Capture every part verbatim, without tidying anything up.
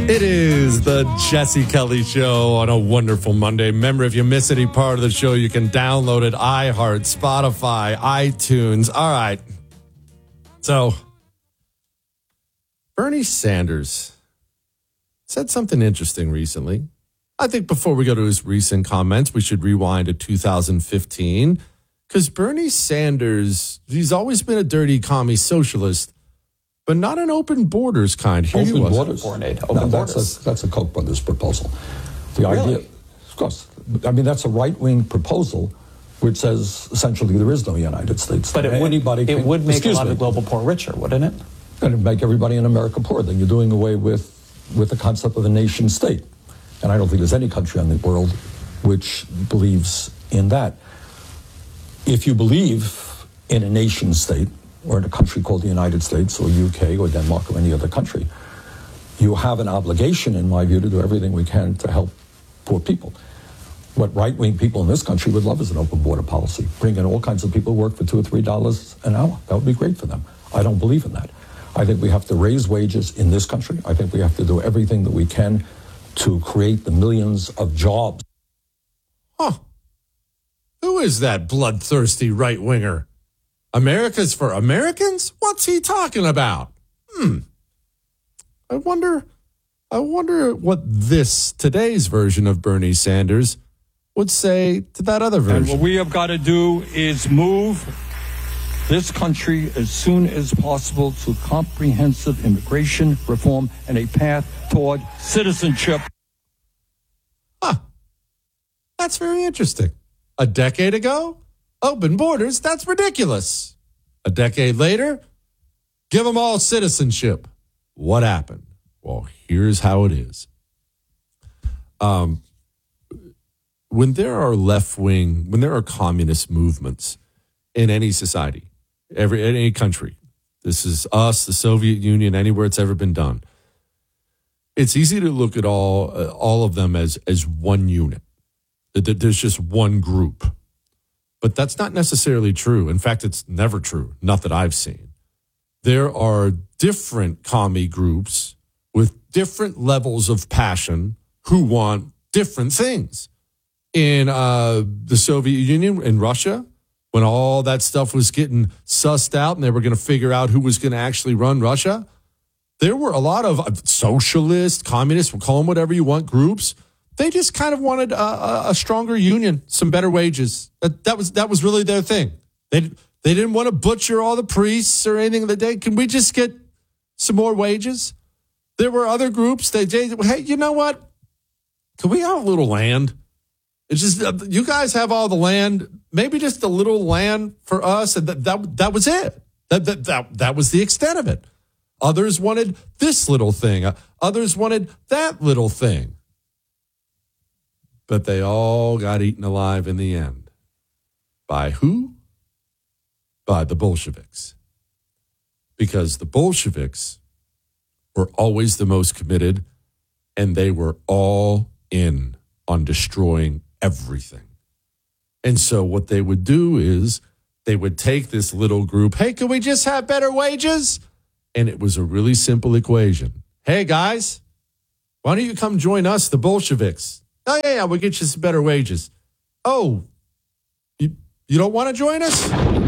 It is the Jesse Kelly Show on a wonderful Monday. Remember, if you miss any part of the show, you can download it. iHeart, Spotify, iTunes. All right. So, Bernie Sanders said something interesting recently. I think before we go to his recent comments, we should rewind to two thousand fifteen. Because Bernie Sanders, he's always been a dirty commie socialist, but not an open borders kind. Here open he was. borders. Open no, borders. That's a, that's a Koch brothers proposal. The really? idea, of course. I mean, that's a right-wing proposal which says essentially there is no United States. But it would, Anybody it can, would make a lot me, of the global poor richer, wouldn't it? And it'd make everybody in America poor. Then you're doing away with, with the concept of a nation state. And I don't think there's any country in the world which believes in that. If you believe in a nation state, or in a country called the United States or U K or Denmark or any other country, you have an obligation, in my view, to do everything we can to help poor people. What right-wing people in this country would love is an open border policy. Bring in all kinds of people who work for two or three dollars an hour. That would be great for them. I don't believe in that. I think we have to raise wages in this country. I think we have to do everything that we can to create the millions of jobs. Huh. Who is that bloodthirsty right-winger? America's for Americans? What's he talking about? Hmm. I wonder, I wonder what this, today's version of Bernie Sanders would say to that other version. And what we have got to do is move this country as soon as possible to comprehensive immigration reform and a path toward citizenship. Huh. That's very interesting. A decade ago, open borders, that's ridiculous. A decade later, give them all citizenship. What happened? Well, here's how it is. Um, when there are left-wing, when there are communist movements in any society, every any country, this is us, the Soviet Union, anywhere it's ever been done, it's easy to look at all uh, all of them as as one unit. There's just one group. But that's not necessarily true. In fact, it's never true, not that I've seen. There are different commie groups with different levels of passion who want different things. In uh, the Soviet Union, in Russia, when all that stuff was getting sussed out and they were going to figure out who was going to actually run Russia, there were a lot of socialist, communist, we'll call them whatever you want, groups. They just kind of wanted a, a stronger union, some better wages. That, that was that was really their thing. They they didn't want to butcher all the priests or anything of the day. Can we just get some more wages? There were other groups. They, they hey, you know what? Can we have a little land? It's just you guys have all the land. Maybe just a little land for us, and that that, that was it. That, that that that was the extent of it. Others wanted this little thing. Others wanted that little thing. But they all got eaten alive in the end. By who? By the Bolsheviks. Because the Bolsheviks were always the most committed, and they were all in on destroying everything. And so what they would do is they would take this little group, hey, can we just have better wages? And it was a really simple equation. Hey, guys, why don't you come join us, the Bolsheviks? Oh, yeah, yeah, we'll get you some better wages. Oh, you, you don't want to join us?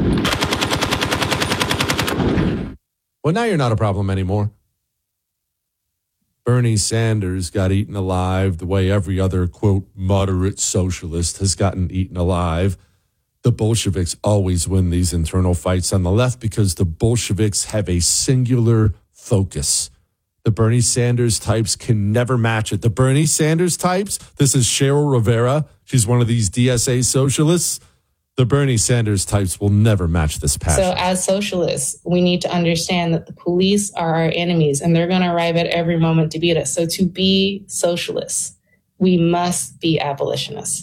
Well, now you're not a problem anymore. Bernie Sanders got eaten alive the way every other, quote, moderate socialist has gotten eaten alive. The Bolsheviks always win these internal fights on the left because the Bolsheviks have a singular focus. The Bernie Sanders types can never match it. The Bernie Sanders types, this is Cheryl Rivera. She's one of these D S A socialists. The Bernie Sanders types will never match this passion. So as socialists, we need to understand that the police are our enemies and they're going to arrive at every moment to beat us. So to be socialists, we must be abolitionists.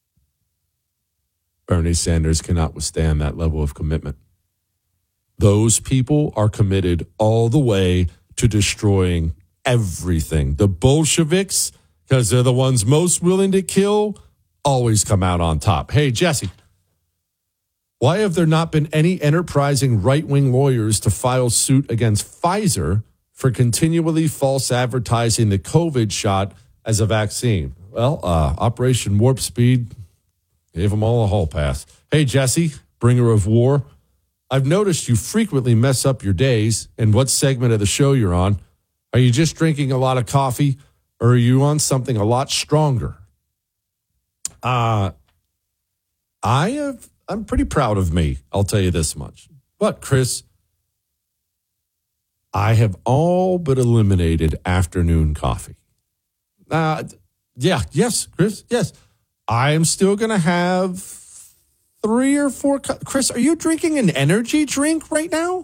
Bernie Sanders cannot withstand that level of commitment. Those people are committed all the way to destroying everything. The Bolsheviks, because they're the ones most willing to kill, always come out on top. Hey, Jesse, why have there not been any enterprising right-wing lawyers to file suit against Pfizer for continually false advertising the COVID shot as a vaccine. Well, uh, Operation Warp Speed gave them all a hall pass. Hey, Jesse, bringer of war. I've noticed you frequently mess up your days and what segment of the show you're on. Are you just drinking a lot of coffee, or are you on something a lot stronger? Uh, I have, I'm pretty proud of me. I'll tell you this much. But, Chris, I have all but eliminated afternoon coffee. Uh, yeah, yes, Chris, yes. I am still going to have three or four. Co- Chris, are you drinking an energy drink right now?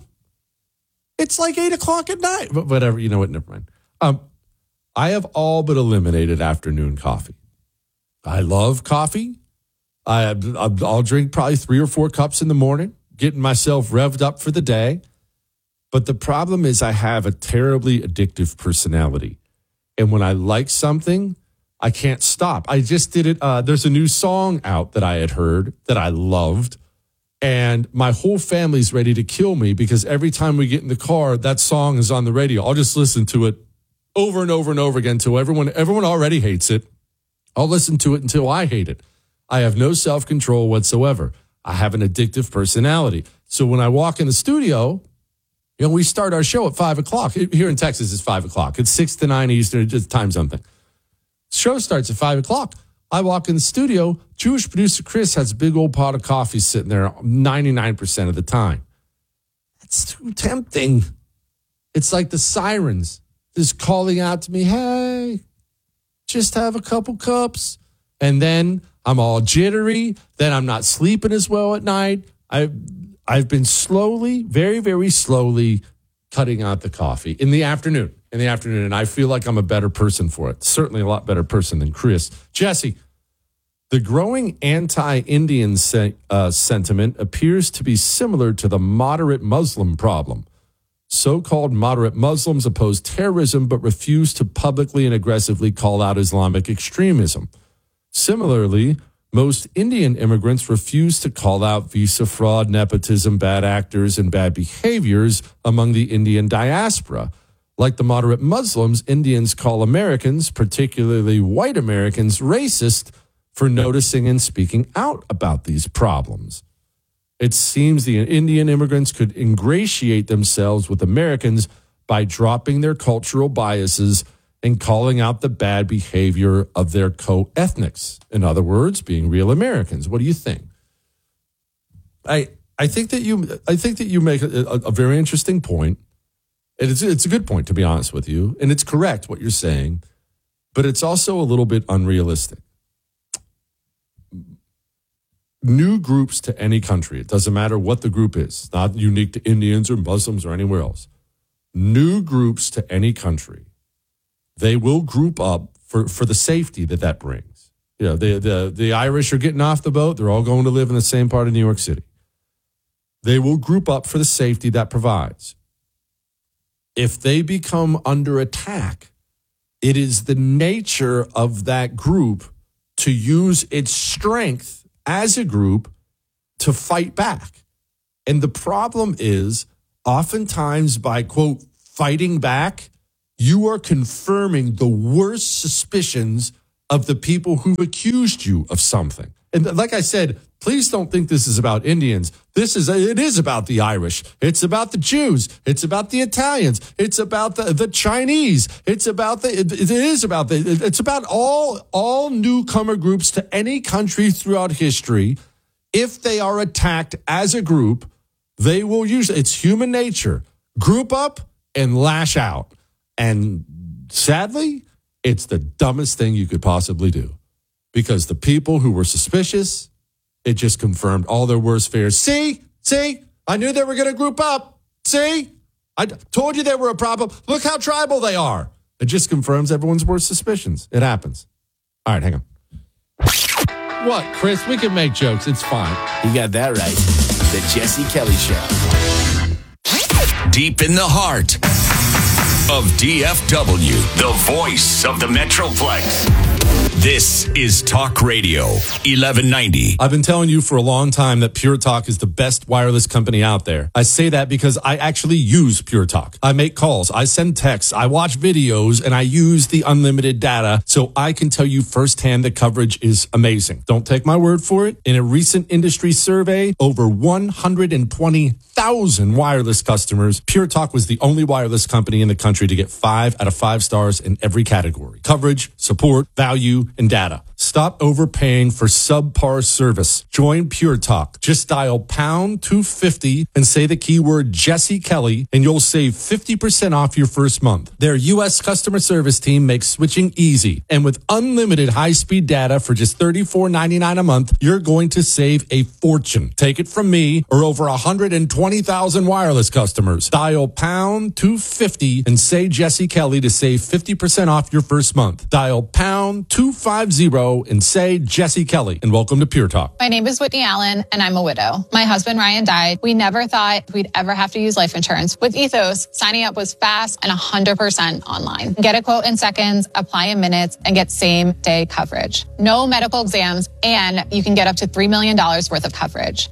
It's like eight o'clock at night. But whatever, you know what, never mind. Um, I have all but eliminated afternoon coffee. I love coffee. I, I'll drink probably three or four cups in the morning, getting myself revved up for the day. But the problem is I have a terribly addictive personality. And when I like something, I can't stop. I just did it. Uh, there's a new song out that I had heard that I loved. And my whole family's ready to kill me because every time we get in the car, that song is on the radio. I'll just listen to it over and over and over again until everyone, everyone already hates it. I'll listen to it until I hate it. I have no self-control whatsoever. I have an addictive personality. So when I walk in the studio, you know, we start our show at five o'clock. Here in Texas, it's five o'clock. It's six to nine Eastern, just time something. Show starts at five o'clock. I walk in the studio. Jewish producer Chris has a big old pot of coffee sitting there ninety-nine percent of the time. That's too tempting. It's like the sirens just calling out to me, hey, just have a couple cups. And then I'm all jittery. Then I'm not sleeping as well at night. I've, I've been slowly, very, very slowly cutting out the coffee in the afternoon. In the afternoon, and I feel like I'm a better person for it. Certainly a lot better person than Chris. Jesse, the growing anti-Indian se- uh, sentiment appears to be similar to the moderate Muslim problem. So-called moderate Muslims oppose terrorism but refuse to publicly and aggressively call out Islamic extremism. Similarly, most Indian immigrants refuse to call out visa fraud, nepotism, bad actors, and bad behaviors among the Indian diaspora. Like the moderate Muslims, Indians call Americans, particularly white Americans, racist for noticing and speaking out about these problems. It seems the Indian immigrants could ingratiate themselves with Americans by dropping their cultural biases and calling out the bad behavior of their co-ethnics. In other words, being real Americans. What do you think? I I think that you I think that you make a, a, a very interesting point. And it's, it's a good point, to be honest with you. And it's correct what you're saying, but it's also a little bit unrealistic. New groups to any country, it doesn't matter what the group is, it's not unique to Indians or Muslims or anywhere else. New groups to any country, they will group up for, for the safety that that brings. You know, the, the, the Irish are getting off the boat. They're all going to live in the same part of New York City. They will group up for the safety that provides. If they become under attack, it is the nature of that group to use its strength as a group to fight back. And the problem is, oftentimes by, quote, fighting back, you are confirming the worst suspicions of the people who've accused you of something. And like I said, please don't think this is about Indians. This is, it is about the Irish. It's about the Jews. It's about the Italians. It's about the, the Chinese. It's about the, it, it is about the, it's about all, all newcomer groups to any country throughout history. If they are attacked as a group, they will use, it's human nature, group up and lash out. And sadly, it's the dumbest thing you could possibly do. Because the people who were suspicious, it just confirmed all their worst fears. See? See? I knew they were going to group up. See? I told you they were a problem. Look how tribal they are. It just confirms everyone's worst suspicions. It happens. All right, hang on. What, Chris? We can make jokes. It's fine. You got that right. The Jesse Kelly Show. Deep in the heart of D F W, the voice of the Metroplex. This is Talk Radio eleven ninety. I've been telling you for a long time that Pure Talk is the best wireless company out there. I say that because I actually use Pure Talk. I make calls, I send texts, I watch videos, and I use the unlimited data, so I can tell you firsthand the coverage is amazing. Don't take my word for it. In a recent industry survey, over one hundred twenty thousand wireless customers, Pure Talk was the only wireless company in the country to get five out of five stars in every category. Coverage, support, value, and data. Stop overpaying for subpar service. Join Pure Talk. Just dial pound two fifty and say the keyword Jesse Kelly, and you'll save fifty percent off your first month. Their U S customer service team makes switching easy. And with unlimited high-speed data for just thirty-four ninety-nine a month, you're going to save a fortune. Take it from me or over one hundred twenty thousand wireless customers. Dial pound two fifty and say Jesse Kelly to save fifty percent off your first month. Dial pound two fifty and say Jesse Kelly, and welcome to Pure Talk. My name is Whitney Allen, and I'm a widow. My husband, Ryan, died. We never thought we'd ever have to use life insurance. With Ethos, signing up was fast and one hundred percent online. Get a quote in seconds, apply in minutes, and get same-day coverage. No medical exams, and you can get up to three million dollars worth of coverage.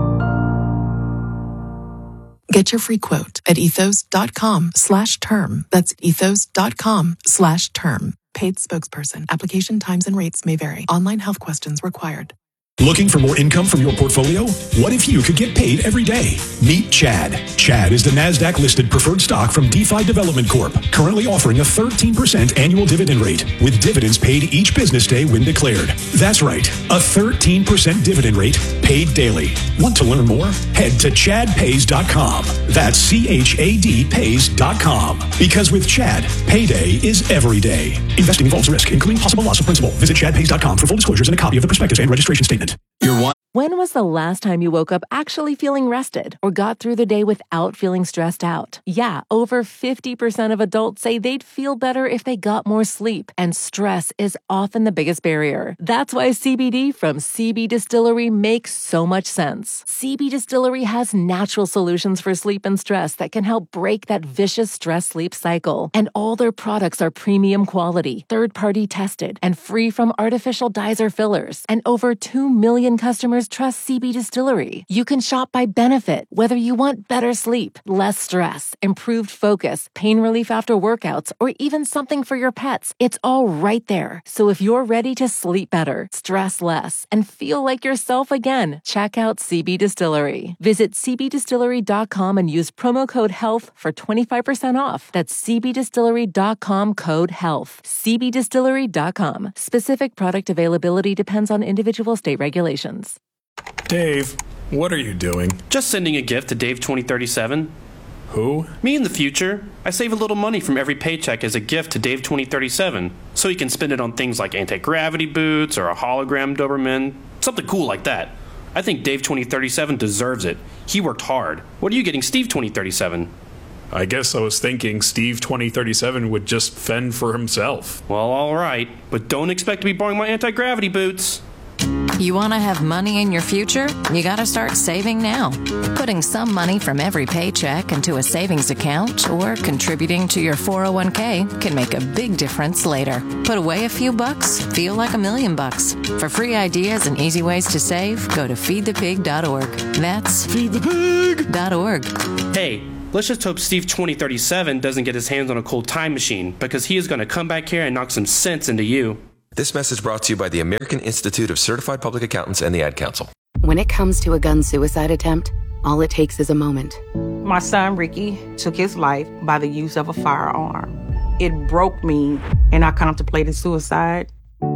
Get your free quote at ethos.com slash term. That's ethos.com slash term. Paid spokesperson. Application times and rates may vary. Online health questions required. Looking for more income from your portfolio? What if you could get paid every day? Meet Chad. Chad is the NASDAQ-listed preferred stock from DeFi Development Corp, currently offering a thirteen percent annual dividend rate, with dividends paid each business day when declared. That's right, a thirteen percent dividend rate paid daily. Want to learn more? Head to chad pays dot com. That's C H A D pays dot com. Because with Chad, payday is every day. Investing involves risk, including possible loss of principal. Visit chad pays dot com for full disclosures and a copy of the prospectus and registration statement. You're one. When was the last time you woke up actually feeling rested or got through the day without feeling stressed out? Yeah, over fifty percent of adults say they'd feel better if they got more sleep, and stress is often the biggest barrier. That's why C B D from C B Distillery makes so much sense. C B Distillery has natural solutions for sleep and stress that can help break that vicious stress-sleep cycle. And all their products are premium quality, third-party tested, and free from artificial dyes or fillers. And over two million customers trust C B Distillery. You can shop by benefit, whether you want better sleep, less stress, improved focus, pain relief after workouts, or even something for your pets. It's all right there. So if you're ready to sleep better, stress less, and feel like yourself again, check out C B Distillery. Visit c b distillery dot com and use promo code HEALTH for twenty-five percent off. That's c b distillery dot com code HEALTH. c b distillery dot com. Specific product availability depends on individual state regulations. Dave, what are you doing? Just sending a gift to Dave twenty thirty-seven. Who? Me in the future. I save a little money from every paycheck as a gift to Dave twenty thirty-seven, so he can spend it on things like anti-gravity boots or a hologram Doberman, something cool like that. I think Dave twenty thirty-seven deserves it. He worked hard. What are you getting Steve twenty thirty-seven? I guess I was thinking Steve twenty thirty-seven would just fend for himself. Well, all right, but don't expect to be borrowing my anti-gravity boots. You want to have money in your future? You got to start saving now. Putting some money from every paycheck into a savings account or contributing to your four oh one k can make a big difference later. Put away a few bucks, feel like a million bucks. For free ideas and easy ways to save, go to feed the pig dot org. That's feed the pig dot org. Hey, let's just hope Steve twenty thirty-seven doesn't get his hands on a cool time machine, because he is going to come back here and knock some sense into you. This message brought to you by the American Institute of Certified Public Accountants and the Ad Council. When it comes to a gun suicide attempt, all it takes is a moment. My son, Ricky, took his life by the use of a firearm. It broke me, and I contemplated suicide.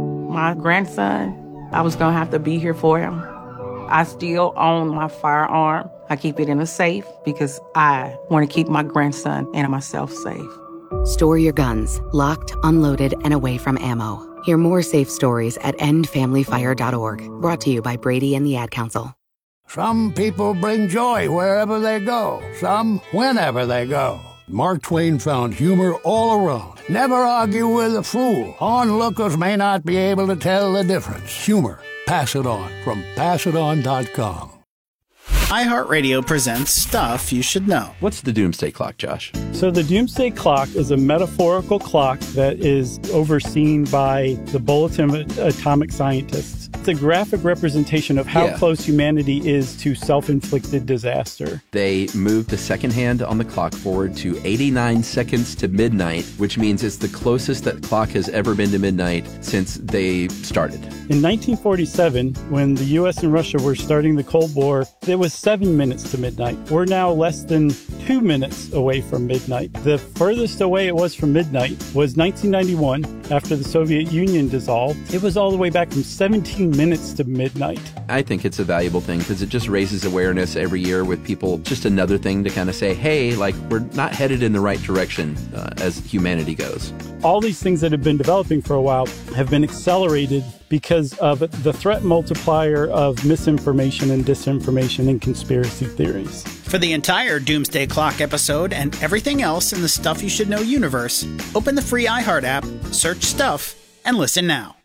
My grandson, I was going to have to be here for him. I still own my firearm. I keep it in a safe because I want to keep my grandson and myself safe. Store your guns, locked, unloaded, and away from ammo. Hear more safe stories at end family fire dot org. Brought to you by Brady and the Ad Council. Some people bring joy wherever they go. Some whenever they go. Mark Twain found humor all around. Never argue with a fool. Onlookers may not be able to tell the difference. Humor. Pass it on from pass it on dot com. iHeartRadio presents Stuff You Should Know. What's the Doomsday Clock, Josh? So the Doomsday Clock is a metaphorical clock that is overseen by the Bulletin of Atomic Scientists. It's a graphic representation of how Yeah. close humanity is to self-inflicted disaster. They moved the second hand on the clock forward to eighty-nine seconds to midnight, which means it's the closest that clock has ever been to midnight since they started. In nineteen forty-seven, when the U S and Russia were starting the Cold War, it was seven minutes to midnight. We're now less than two minutes away from midnight. The furthest away it was from midnight was nineteen ninety-one, after the Soviet Union dissolved. It was all the way back from seventeen minutes to midnight. I think it's a valuable thing because it just raises awareness every year with people. Just another thing to kind of say, hey, like, we're not headed in the right direction uh, as humanity goes. All these things that have been developing for a while have been accelerated because of the threat multiplier of misinformation and disinformation and conspiracy theories. For the entire Doomsday Clock episode and everything else in the Stuff You Should Know universe, open the free iHeart app, search Stuff, and listen now.